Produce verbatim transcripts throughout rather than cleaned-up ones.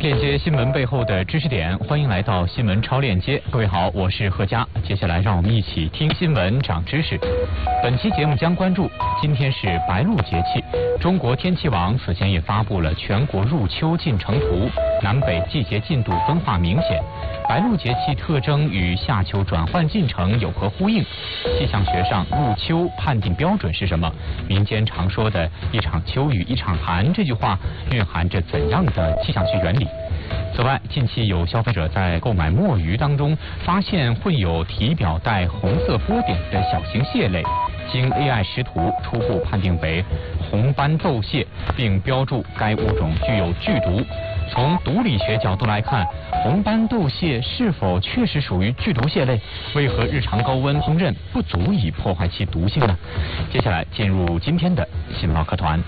链接新闻背后的知识点，欢迎来到新闻超链接。各位好，我是贺佳。接下来让我们一起听新闻长知识。本期节目将关注，今天是白露节气，中国天气网此前也发布了全国入秋进程图，南北季节进度分化明显。白露节气特征与夏秋转换进程有何呼应？气象学上入秋判定标准是什么？民间常说的一场秋雨一场寒这句话蕴含着怎样的气象学原理？此外，近期有消费者在购买墨鱼当中发现混有体表带红色波点的小型蟹类，经 A I 识图初步判定为红斑斗蟹，并标注该物种具有剧毒。从毒理学角度来看，红斑斗蟹是否确实属于剧毒蟹类？为何日常高温烹饪不足以破坏其毒性呢？接下来进入今天的新闻唠嗑团。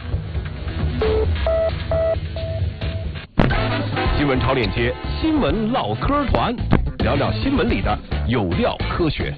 新闻超链接，新闻唠嗑团，聊聊新闻里的有料科学。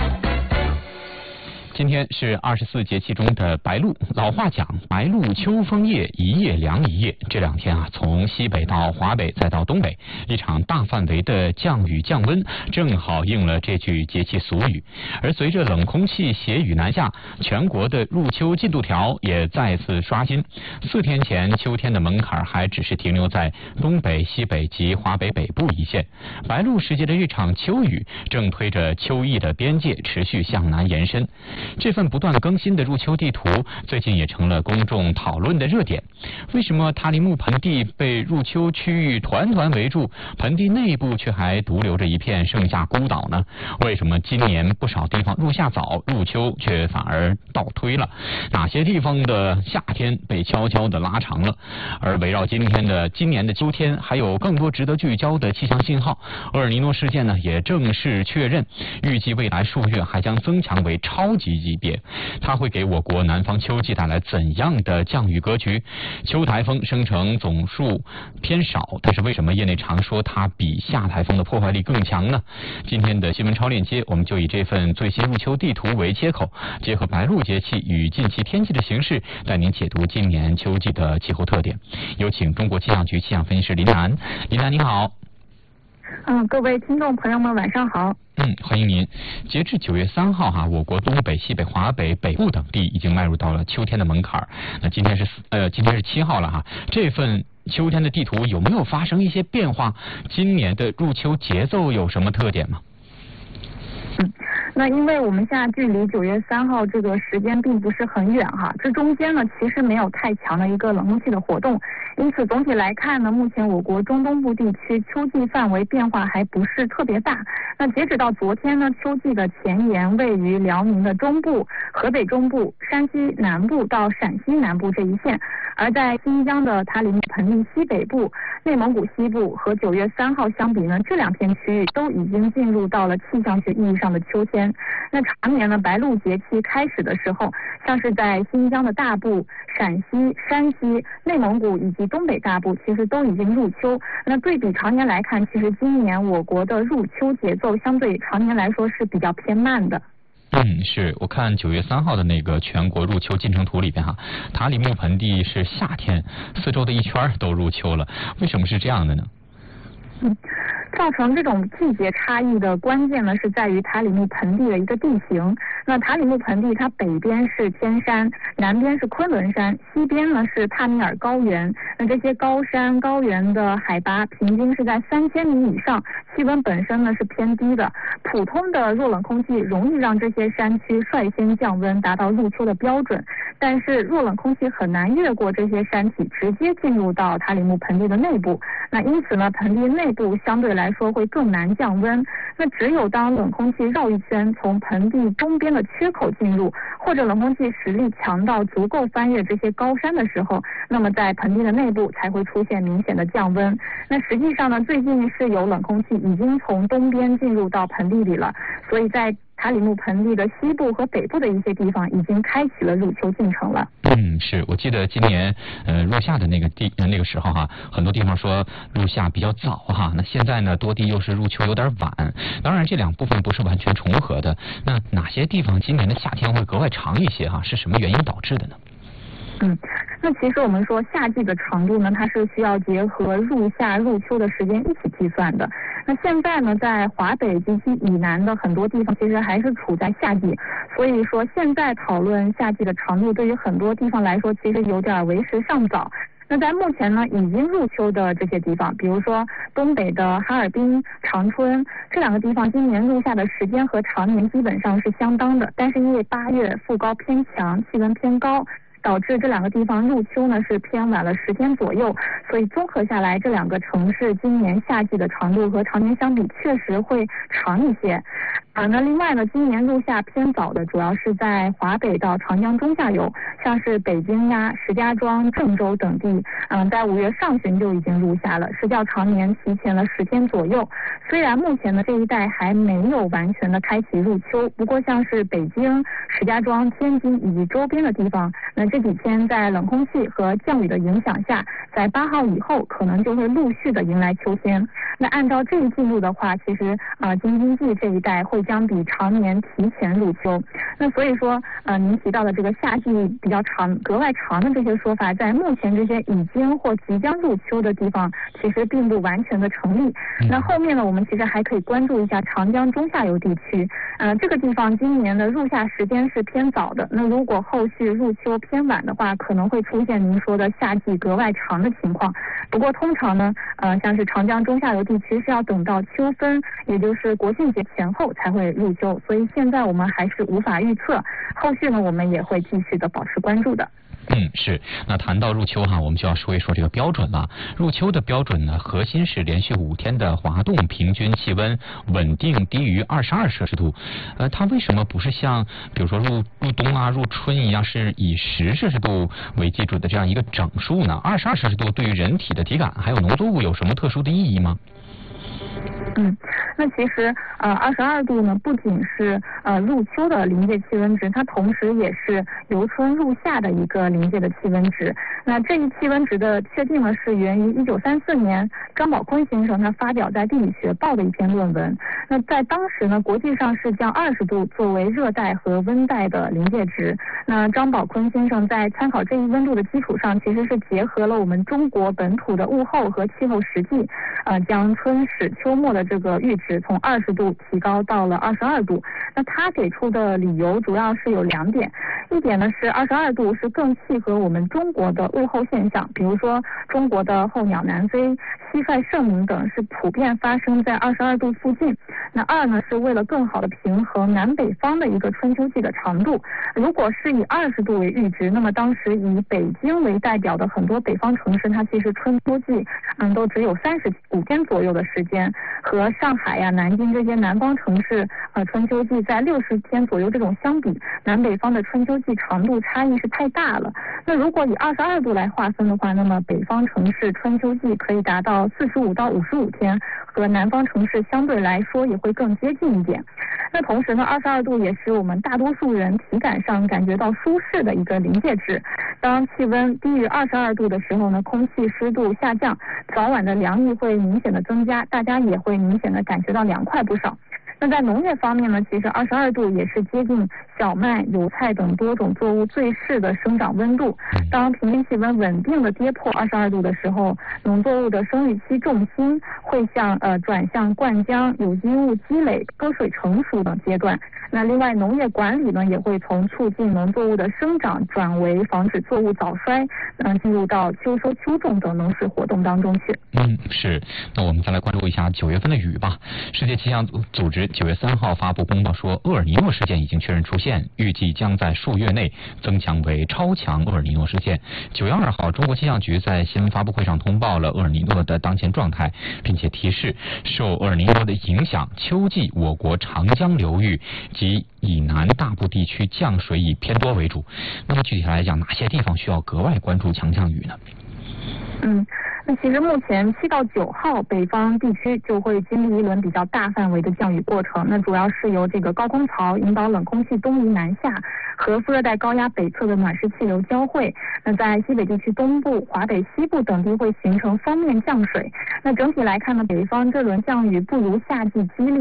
今天是二十四节气中的白露，老话讲白露秋风夜，一夜凉一夜。这两天啊，从西北到华北再到东北，一场大范围的降雨降温，正好应了这句节气俗语。而随着冷空气携雨南下，全国的入秋进度条也再次刷新。四天前，秋天的门槛还只是停留在东北、西北及华北北部一线，白露时节的这场秋雨，正推着秋意的边界持续向南延伸。这份不断更新的入秋地图最近也成了公众讨论的热点。为什么塔里木盆地被入秋区域团团围住，盆地内部却还独留着一片盛夏孤岛呢？为什么今年不少地方入夏早，入秋却反而倒推了？哪些地方的夏天被悄悄地拉长了？而围绕今天的今年的秋天，还有更多值得聚焦的气象信号。厄尔尼诺事件呢也正式确认，预计未来数月还将增强为超级级别，它会给我国南方秋季带来怎样的降雨格局？秋台风生成总数偏少，但是为什么业内常说它比夏台风的破坏力更强呢？今天的新闻超链接，我们就以这份最新入秋地图为切口，结合白露节气与近期天气的形势，带您解读今年秋季的气候特点。有请中国气象局气象分析师林楠。林楠您好。 嗯，各位听众朋友们，晚上好。 嗯，欢迎您。截至九月三号哈，我国东北、西北、华北、北部等地已经迈入到了秋天的门槛。那今天是呃，今天是七号了哈。这份秋天的地图有没有发生一些变化？今年的入秋节奏有什么特点吗？ 嗯，那因为我们现在距离九月三号这个时间并不是很远哈，这中间呢其实没有太强的一个冷空气的活动，因此总体来看呢，目前我国中东部地区秋季范围变化还不是特别大。那截止到昨天呢，秋季的前沿位于辽宁的中部、河北中部、山西南部到陕西南部这一线，而在新疆的塔里木盆地西北部、内蒙古西部和九月三号相比呢，这两片区域都已经进入到了气象学意义上的秋天。那常年呢，白露节气开始的时候，像是在新疆的大部、陕西、山西、内蒙古以及东北大部，其实都已经入秋。那对比常年来看，其实今年我国的入秋节奏相对常年来说是比较偏慢的。 嗯，是我看九月三号的那个全国入秋进程图里边哈，塔里木盆地是夏天，四周的一圈都入秋了，为什么是这样的呢？ 嗯，造成这种季节差异的关键呢，是在于塔里木盆地的一个地形。那塔里木盆地它北边是天山，南边是昆仑山，西边呢是帕米尔高原。那这些高山高原的海拔平均是在三千米以上，气温本身呢是偏低的。普通的弱冷空气容易让这些山区率先降温，达到入秋的标准。但是弱冷空气很难越过这些山体，直接进入到塔里木盆地的内部。那因此呢，盆地内部相对来说会更难降温。那只有当冷空气绕一圈，从盆地东边的缺口进入，或者冷空气实力强到足够翻越这些高山的时候，那么在盆地的内部才会出现明显的降温。那实际上呢，最近是有冷空气已经从东边进入到盆地里了，所以在塔里木盆地的西部和北部的一些地方已经开启了入秋进程了。 嗯，是我记得今年呃入夏的那个地那个时候哈，很多地方说入夏比较早哈，那现在呢多地又是入秋有点晚。当然这两部分不是完全重合的，那哪些地方今年的夏天会格外长一些哈？是什么原因导致的呢？ 嗯，那其实我们说夏季的长度呢，它是需要结合入夏、入秋的时间一起计算的。那现在呢，在华北及其以南的很多地方，其实还是处在夏季，所以说现在讨论夏季的长度，对于很多地方来说，其实有点为时尚早。那在目前呢，已经入秋的这些地方，比如说东北的哈尔滨、长春这两个地方，今年入夏的时间和常年基本上是相当的，但是因为八月副高偏强，气温偏高，导致这两个地方入秋呢是偏晚了十天左右，所以综合下来，这两个城市今年夏季的长度和常年相比确实会长一些。啊，那另外呢，今年入夏偏早的主要是在华北到长江中下游，像是北京呀、石家庄、郑州等地，嗯，在五月上旬就已经入夏了，是较常年提前了十天左右。虽然目前呢这一带还没有完全的开启入秋，不过像是北京、石家庄、天津以及周边的地方，那这几天在冷空气和降雨的影响下，在八号以后可能就会陆续的迎来秋天。那按照这一进度的话，其实啊、呃、京津冀这一带会将比常年提前入秋。那所以说呃您提到的这个夏季比较长、格外长的这些说法，在目前这些已经或即将入秋的地方，其实并不完全的成立。那后面呢，我们其实还可以关注一下长江中下游地区，呃这个地方今年的入夏时间是偏早的，那如果后续入秋偏晚的话，可能会出现您说的夏季格外长的情况。不过通常呢，呃像是长江中下游地区是要等到秋分，也就是国庆节前后才会入秋，所以现在我们还是无法预测，后续呢我们也会继续的保持关注的。 嗯，是。那谈到入秋哈，我们就要说一说这个标准了。入秋的标准呢，核心是连续五天的滑动平均气温稳定低于二十二摄氏度。呃，它为什么不是像比如说入入冬啊、入春一样，是以十摄氏度为基准的这样一个整数呢？二十二摄氏度对于人体的体感还有农作物有什么特殊的意义吗？ 嗯，那其实呃二十二度呢，不仅是呃入秋的临界气温值，它同时也是由春入夏的一个临界的气温值。那这一气温值的确定呢，是源于一九三四年张宝坤先生他发表在《地理学报》的一篇论文。那在当时呢，国际上是将二十度作为热带和温带的临界值。那张宝坤先生在参考这一温度的基础上，其实是结合了我们中国本土的物候和气候实际，呃，将春始秋末的这个阈值从二十度提高到了二十二度。那他给出的理由主要是有两点，一点呢是二十二度是更契合我们中国的物候现象，比如说中国的候鸟南飞、蟋蟀盛鸣等是普遍发生在二十二度附近。那二呢是为了更好的平衡南北方的一个春秋季的长度。如果是以二十度为阈值，那么当时以北京为代表的很多北方城市，它其实春秋季嗯都只有三十五天左右的时间，和上海呀、南京这些南方城市呃春秋季在六十天左右这种相比，南北方的春秋季长度差异是太大了。那如果以二十二度来划分的话，那么北方城市春秋季可以达到四十五到五十五天，和南方城市相对来说也会更接近一点。那同时呢，二十二度也是我们大多数人体感上感觉到舒适的一个临界值。当气温低于二十二度的时候呢，空气湿度下降，早晚的凉意会明显的增加，大家也会明显的感觉到凉快不少。那在农业方面呢，其实二十二度也是接近小麦、油菜等多种作物最适的生长温度。当平均气温稳定的跌破二十二度的时候，农作物的生育期重心会向呃转向灌浆、有机物积累、割水成熟等阶段。那另外，农业管理呢也会从促进农作物的生长转为防止作物早衰，嗯、呃，进入到秋收秋种等农事活动当中去。 嗯，是。那我们再来关注一下九月份的雨吧。世界气象组织九月三号发布公报说，厄尔尼诺事件已经确认出现，预计将在数月内增强为超强厄尔尼诺事件。九月二号，中国气象局在新闻发布会上通报了厄尔尼诺的当前状态，并且提示受厄尔尼诺的影响，秋季我国长江流域及以南大部地区降水以偏多为主。那么具体来讲，哪些地方需要格外关注强降雨呢？ 嗯。那其实目前七到九号北方地区就会经历一轮比较大范围的降雨过程，那主要是由这个高空槽引导冷空气东移南下，和副热带高压北侧的暖湿气流交汇。那在西北地区东部、华北西部等地会形成锋面降水。那整体来看呢，北方这轮降雨不如夏季激烈。